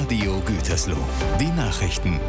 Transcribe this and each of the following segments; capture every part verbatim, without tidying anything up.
Radio Gütersloh. Die Nachrichten.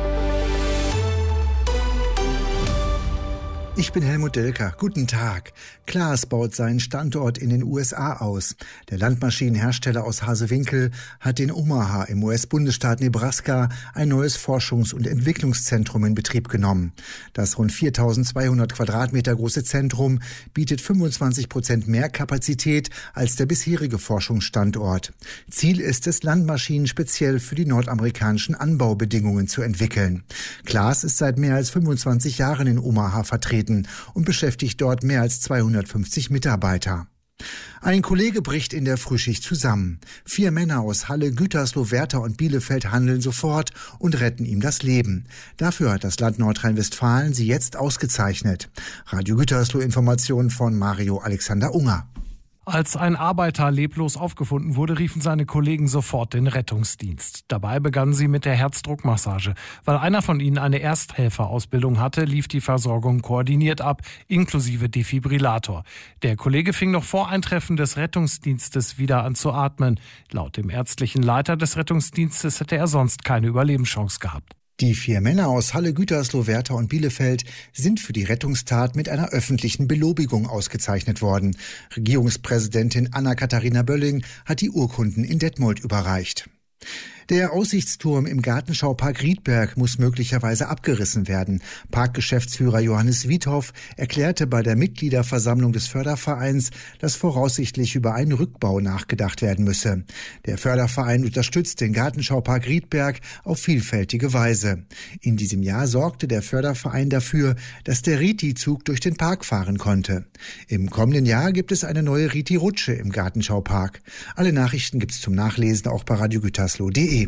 Ich bin Helmut Delker. Guten Tag. Klaas baut seinen Standort in den U S A aus. Der Landmaschinenhersteller aus Hazewinkel hat in Omaha im U S-Bundesstaat Nebraska ein neues Forschungs- und Entwicklungszentrum in Betrieb genommen. Das rund viertausendzweihundert Quadratmeter große Zentrum bietet fünfundzwanzig Prozent mehr Kapazität als der bisherige Forschungsstandort. Ziel ist es, Landmaschinen speziell für die nordamerikanischen Anbaubedingungen zu entwickeln. Klaas ist seit mehr als fünfundzwanzig Jahren in Omaha vertreten und beschäftigt dort mehr als zweihundertfünfzig Mitarbeiter. Ein Kollege bricht in der Frühschicht zusammen. Vier Männer aus Halle, Gütersloh, Werther und Bielefeld handeln sofort und retten ihm das Leben. Dafür hat das Land Nordrhein-Westfalen sie jetzt ausgezeichnet. Radio Gütersloh Informationen von Mario Alexander Unger. Als ein Arbeiter leblos aufgefunden wurde, riefen seine Kollegen sofort den Rettungsdienst. Dabei begannen sie mit der Herzdruckmassage. Weil einer von ihnen eine Ersthelferausbildung hatte, lief die Versorgung koordiniert ab, inklusive Defibrillator. Der Kollege fing noch vor Eintreffen des Rettungsdienstes wieder an zu atmen. Laut dem ärztlichen Leiter des Rettungsdienstes hätte er sonst keine Überlebenschance gehabt. Die vier Männer aus Halle, Gütersloh, Werther und Bielefeld sind für die Rettungstat mit einer öffentlichen Belobigung ausgezeichnet worden. Regierungspräsidentin Anna-Katharina Bölling hat die Urkunden in Detmold überreicht. Der Aussichtsturm im Gartenschaupark Riedberg muss möglicherweise abgerissen werden. Parkgeschäftsführer Johannes Wiethoff erklärte bei der Mitgliederversammlung des Fördervereins, dass voraussichtlich über einen Rückbau nachgedacht werden müsse. Der Förderverein unterstützt den Gartenschaupark Riedberg auf vielfältige Weise. In diesem Jahr sorgte der Förderverein dafür, dass der Riti-Zug durch den Park fahren konnte. Im kommenden Jahr gibt es eine neue Riti-Rutsche im Gartenschaupark. Alle Nachrichten gibt's zum Nachlesen auch bei radio gütersloh punkt de.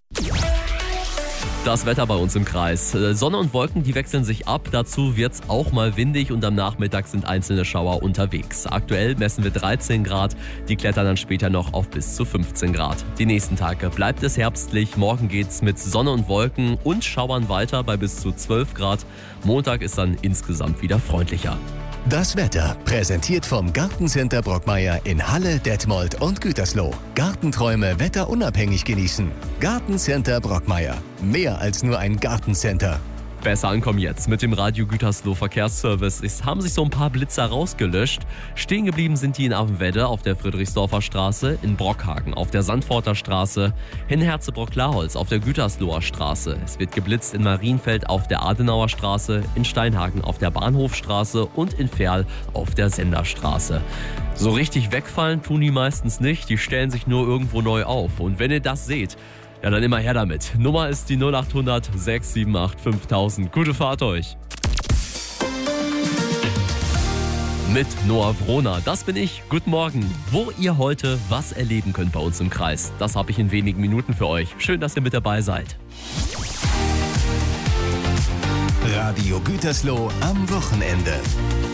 Das Wetter bei uns im Kreis. Sonne und Wolken, die wechseln sich ab. Dazu wird's auch mal windig und am Nachmittag sind einzelne Schauer unterwegs. Aktuell messen wir dreizehn Grad. Die klettern dann später noch auf bis zu fünfzehn Grad. Die nächsten Tage bleibt es herbstlich. Morgen geht's mit Sonne und Wolken und Schauern weiter bei bis zu zwölf Grad. Montag ist dann insgesamt wieder freundlicher. Das Wetter präsentiert vom Gartencenter Brockmeier in Halle, Detmold und Gütersloh. Gartenträume wetterunabhängig genießen. Gartencenter Brockmeier. Mehr als nur ein Gartencenter. Besser ankommen jetzt mit dem Radio Gütersloh Verkehrsservice. Es haben sich so ein paar Blitzer rausgelöscht. Stehen geblieben sind die in Avenwedde auf der Friedrichsdorfer Straße, in Brockhagen auf der Sandforter Straße, in Herzebrock-Laholz auf der Gütersloher Straße. Es wird geblitzt in Marienfeld auf der Adenauer Straße, in Steinhagen auf der Bahnhofstraße und in Verl auf der Senderstraße. So richtig wegfallen tun die meistens nicht, die stellen sich nur irgendwo neu auf. Und wenn ihr das seht, ja, dann immer her damit. Nummer ist die null acht hundert sechs sieben acht fünftausend. Gute Fahrt euch. Mit Noah Wrona, das bin ich. Guten Morgen. Wo ihr heute was erleben könnt bei uns im Kreis, das habe ich in wenigen Minuten für euch. Schön, dass ihr mit dabei seid. Radio Gütersloh am Wochenende.